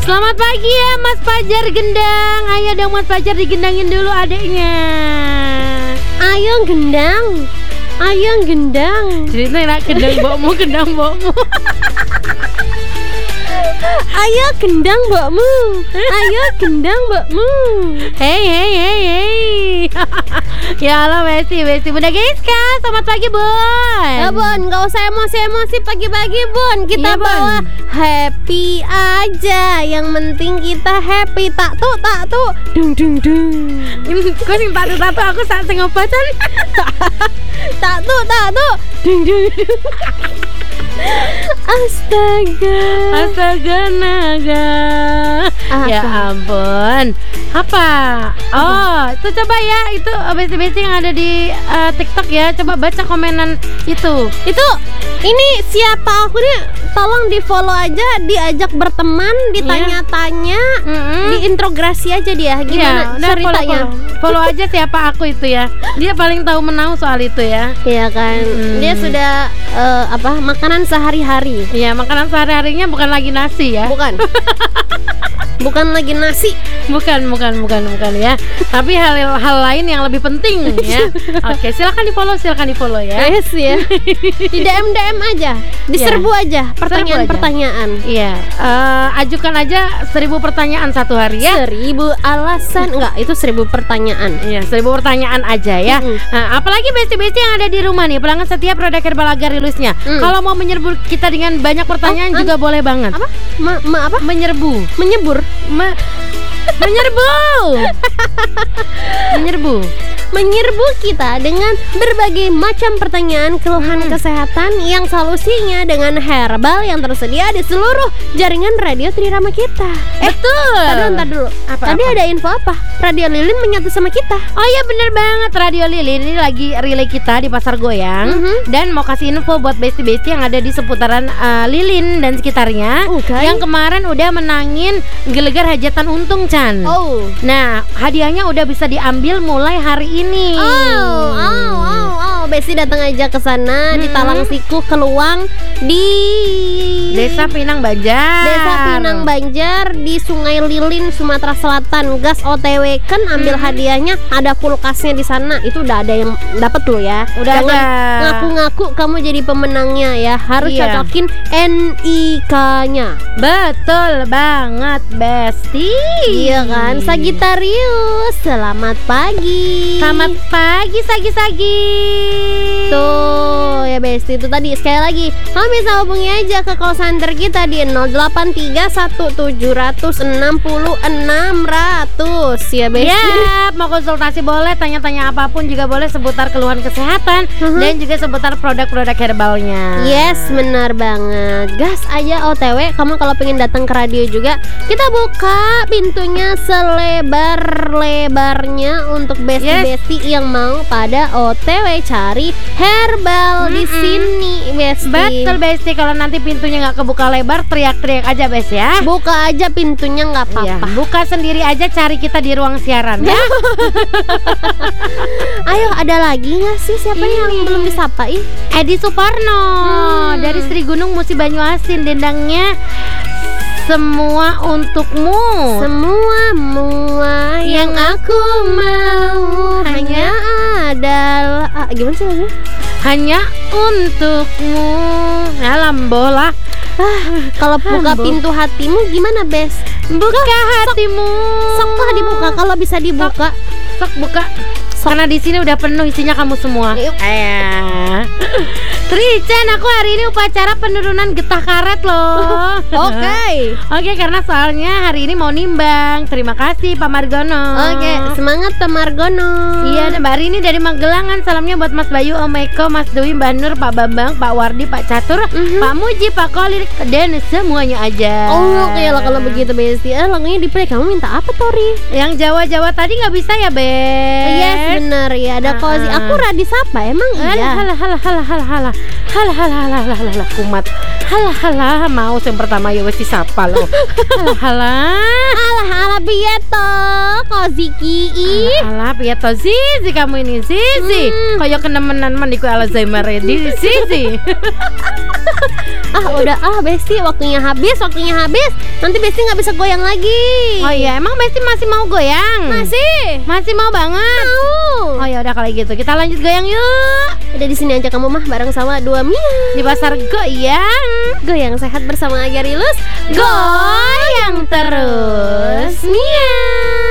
Selamat pagi ya Mas Fajar Gendang. Ayo dong Mas Fajar digendangin dulu adeknya. Ayo gendang. Ayo gendang. Cerita nak gendang bokmu. Ayo gendang mbokmu. Ayo gendang mbokmu. Hey. Ya halo Besti Bunda Giska. Selamat pagi Bun. Ya Bun, gak usah emosi-emosi pagi-pagi Bun. Kita Iya, Bun. bawa happy aja. Yang penting kita happy. Tak tuh dung. Kau sing tatu aku saat sing obatan. Tak tuh dung. Astaga naga. Apa? Ya ampun. Apa? Oh, itu coba ya. Itu besti-besti yang ada di TikTok ya. Coba baca komenan itu. Itu ini siapa aku nih? Tolong di follow aja, diajak berteman, ditanya-tanya, diintrogasi aja dia. Gimana udah ceritanya? follow aja siapa aku itu ya. Dia paling tahu menau soal itu ya. Iya kan, dia sudah makanan sehari-hari. Iya, makanan sehari-harinya bukan lagi nasi ya. Bukan. Bukan lagi nasi. Bukan ya. Tapi hal lain yang lebih penting ya. Oke, silakan di follow ya. Yes ya. Di DM aja, diserbu aja pertanyaan-pertanyaan. Iya, ajukan aja 1000 pertanyaan satu hari ya. 1000 alasan enggak, itu 1000 pertanyaan. Iya, 1000 pertanyaan aja ya. Nah, apalagi besti-besti yang ada di rumah nih, pelanggan setiap produk Herbal Agar rilisnya. Kalau mau menyerbu kita dengan banyak pertanyaan juga boleh banget. Apa? Apa? Menyerbu. Menyebur. Menyerbu kita dengan berbagai macam pertanyaan keluhan kesehatan yang solusinya dengan herbal yang tersedia di seluruh jaringan radio Trirama kita. Betul. Ntar dulu. Tadi ada info apa? Radio Lilin menyatu sama kita. Oh iya bener banget, Radio Lilin ini lagi relay kita di Pasar Goyang. Dan mau kasih info buat besti-besti yang ada di seputaran Lilin dan sekitarnya. Yang kemarin udah menangin gelegar hajatan untung Chan. Nah hadiahnya udah bisa diambil mulai hari ini. Besti datang aja ke sana di Talang Siku, Keluang, di Desa Pinang Banjar di Sungai Lilin, Sumatera Selatan. Gas OTW kan ambil hadiahnya, ada kulkasnya di sana. Itu udah ada yang dapat loh ya. Jangan ngaku-ngaku kamu jadi pemenangnya ya. Harus cocokin NIK-nya. Betul banget Besti. Iya kan, Sagittarius. Selamat pagi. Selamat pagi Sagi. Tuh ya Besti, itu tadi sekali lagi kamu bisa hubungi aja ke call center kita di 08317060-600 ya Besti. Ya, mau konsultasi boleh, tanya-tanya apapun juga boleh seputar keluhan kesehatan dan juga seputar produk-produk herbalnya. Yes, benar banget. Gas aja OTW. Kamu kalau pengen datang ke radio juga, kita buka pintunya selebar-lebarnya untuk besti-besti yang mau pada OTW cari herbal di sini, Besti. Betul Besti, kalau nanti pintunya nggak kebuka lebar, teriak-teriak aja Besti ya. Buka aja pintunya nggak apa-apa. Buka sendiri aja, cari kita di ruang siaran ya. Ayo, ada lagi nggak sih siapa yang belum disapa? Edi Suparno dari Sri Gunung Musi Banyuasin, dendangnya semua untukmu. Semua yang aku mau hanya adalah gimana sih lagunya? Hanya untukmu. Alam bola. Kalau buka pintu hatimu gimana, Bes? Buka hatimu. Sok lah dibuka kalau bisa dibuka. Sok buka. Karena di sini udah penuh isinya kamu semua. Tricen, aku hari ini upacara penurunan getah karet loh. Oke, karena soalnya hari ini mau nimbang. Terima kasih Pak Margono. Semangat Pak Margono. Iya, Mbak Rini dari Magelangan. Salamnya buat Mas Bayu, Om Eko, Mas Dewi, Mbak Nur, Pak Bambang, Pak Wardi, Pak Catur, Pak Muji, Pak Kolir, dan semuanya aja. Oke lah kalau begitu Besti. Lagunya di play. Kamu minta apa Tori? Yang Jawa-Jawa tadi nggak bisa ya Bes? Yes bener ya. Ada Kozi. Aku Radis apa? Emang iya? Halah kumat. Halah mau yang pertama ya wis disapa lo. Alah piye to? Kozi ki. Alah piye to Zizi kamu ini Zizi. Kaya kenemenan man iku Alzheimer di Zizi. Udah Besti waktunya habis. Nanti Besti nggak bisa goyang lagi. Oh iya, emang Besti masih mau goyang? Masih mau banget. Mau. Oh ya udah kalau gitu kita lanjut goyang yuk. Udah di sini aja kamu mah bareng sama 2 Mia Di pasar goyang sehat bersama Agarilus. goyang terus Mia.